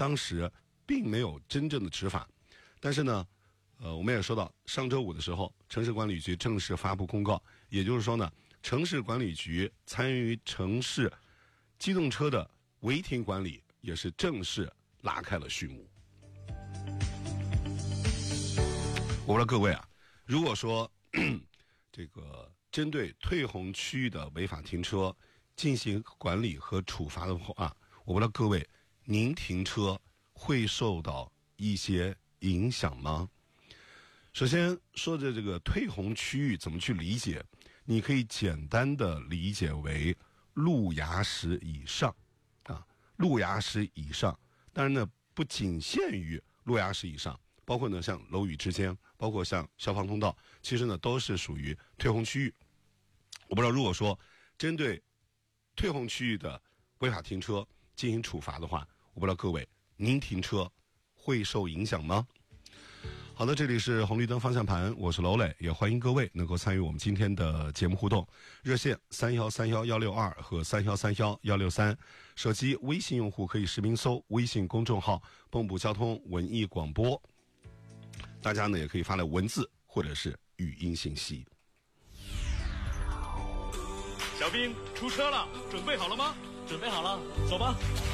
当时并没有真正的执法。但是呢，我们也说到上周五的时候，城市管理局正式发布公告，也就是说呢，城市管理局参与城市机动车的违停管理也是正式拉开了序幕。我不知道各位啊，如果说这个针对退红区域的违法停车进行管理和处罚的话，我不知道各位您停车会受到一些影响吗？首先说的这个退红区域怎么去理解，你可以简单的理解为路牙石以上啊，路牙石以上，当然呢不仅限于路牙石以上，包括呢像楼宇之间，包括像消防通道，其实呢都是属于退红区域。我不知道如果说针对退红区域的违法停车进行处罚的话，我不知道各位您停车会受影响吗？好的，这里是红绿灯方向盘，我是娄磊，也欢迎各位能够参与我们今天的节目互动。热线3131-162和3131-163，手机微信用户可以实名搜微信公众号蚌埠交通文艺广播，大家呢也可以发来文字或者是语音信息。 小兵出车了，准备好了吗？ 准备好了，走吧。